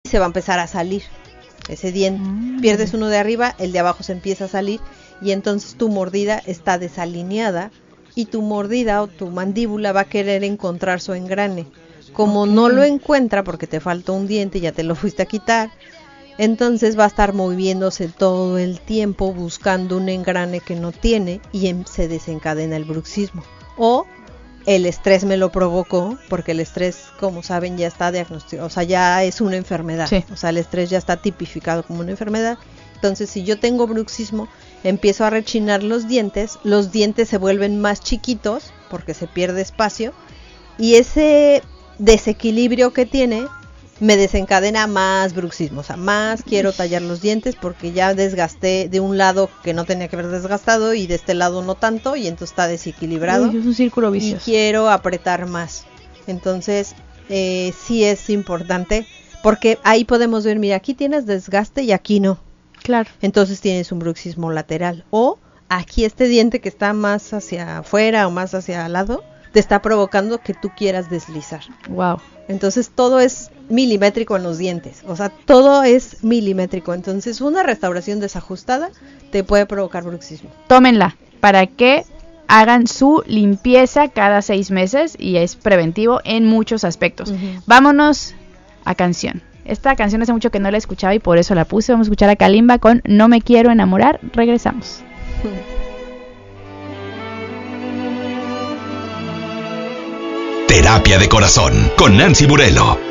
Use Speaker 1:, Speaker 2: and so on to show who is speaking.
Speaker 1: se va a empezar a salir ese diente. Pierdes uno de arriba, el de abajo se empieza a salir y entonces tu mordida está desalineada y tu mordida o tu mandíbula va a querer encontrar su engrane. Como no lo encuentra porque te faltó un diente, ya te lo fuiste a quitar, entonces va a estar moviéndose todo el tiempo buscando un engrane que no tiene y se desencadena el bruxismo. O el estrés me lo provocó, porque el estrés, como saben, ya está diagnosticado, o sea, ya es una enfermedad. Sí. O sea, el estrés ya está tipificado como una enfermedad. Entonces, si yo tengo bruxismo, empiezo a rechinar los dientes se vuelven más chiquitos porque se pierde espacio y ese desequilibrio que tiene me desencadena más bruxismo, o sea, más quiero tallar los dientes porque ya desgasté de un lado que no tenía que haber desgastado y de este lado no tanto y entonces está desequilibrado.
Speaker 2: Uy, es un círculo vicioso.
Speaker 1: Y quiero apretar más. Entonces, sí es importante porque ahí podemos ver, mira, aquí tienes desgaste y aquí no.
Speaker 2: Claro.
Speaker 1: Entonces tienes un bruxismo lateral. O aquí este diente que está más hacia afuera o más hacia al lado te está provocando que tú quieras deslizar.
Speaker 2: Wow.
Speaker 1: Entonces todo es milimétrico en los dientes, o sea, todo es milimétrico. Entonces una restauración desajustada te puede provocar bruxismo.
Speaker 2: Tómenla para que hagan su limpieza cada 6 meses y es preventivo en muchos aspectos. Vámonos a canción. Esta canción hace mucho que no la escuchaba y por eso la puse. Vamos a escuchar a Kalimba con No me quiero enamorar. Regresamos.
Speaker 3: Terapia de Corazón con Nancy Burelo.